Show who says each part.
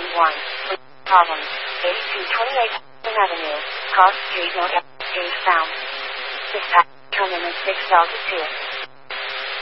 Speaker 1: 1. Problem. 8228 Avenue. Cross Street, no is found. Dispatch, come in at 6 Delta 2.